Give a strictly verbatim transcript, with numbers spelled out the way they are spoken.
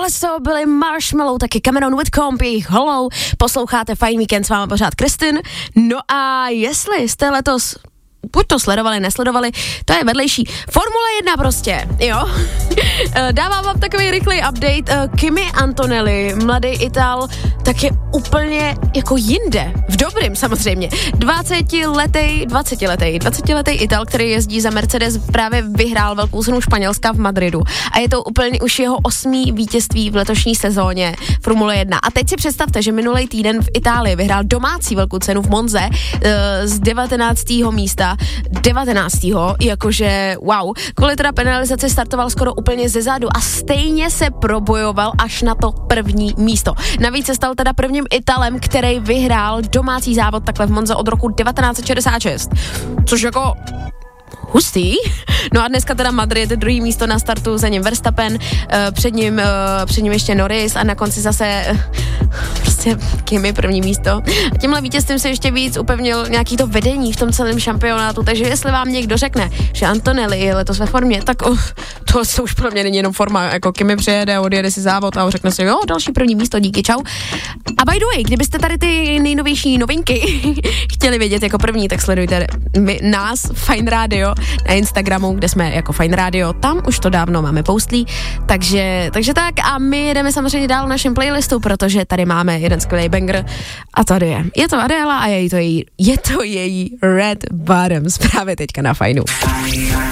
Tohle jsou byly Marshmallow, taky Cameron Whitcomb, jejich Hollow. Posloucháte Fajn víkend, s vámi pořád Kristin. No a jestli jste letos buď to sledovali, nesledovali, to je vedlejší. Formule jedna prostě, jo. Dávám vám takový rychlý update. Kimi Antonelli, mladý Ital, tak je úplně jako jinde. V dobrým samozřejmě. dvacetiletý, dvacetiletý, dvacetiletý Ital, který jezdí za Mercedes, právě vyhrál velkou cenu Španělska v Madridu. A je to úplně už jeho osmý vítězství v letošní sezóně Formule jedna. A teď si představte, že minulý týden v Itálii vyhrál domácí velkou cenu v Monze z devatenáctého místa. devatenáctého jakože wow. Kvůli teda penalizaci startoval skoro úplně ze zádu a stejně se probojoval až na to první místo. Navíc se stal teda prvním Italem, který vyhrál domácí závod takhle v Monze od roku devatenáct set šedesát šest. Což jako hustý. No a dneska teda Madrid, druhý místo na startu, za ním Verstappen, uh, před ním, uh, před ním ještě Norris a na konci zase uh, prostě Kimi první místo. A tímhle vítězstvím se ještě víc upevnil nějaký to vedení v tom celém šampionátu, takže jestli vám někdo řekne, že Antonelli je letos ve formě, tak uh, to se už pro mě není jenom forma, jako Kimi přijede, odjede si závod a řekne si, jo, další první místo, díky, čau. A by the way, kdybyste tady ty nejnovější novinky chtěli vědět jako první, tak sledujte my, nás, Fajn Radio, na Instagramu, kde jsme jako Fajn Radio, tam už to dávno máme postlí, takže, takže tak a my jedeme samozřejmě dál v našem playlistu, protože tady máme jeden skvělý banger a tady je. Je to Adela a je to její, je to její Red Bottoms právě teďka na Fajnu.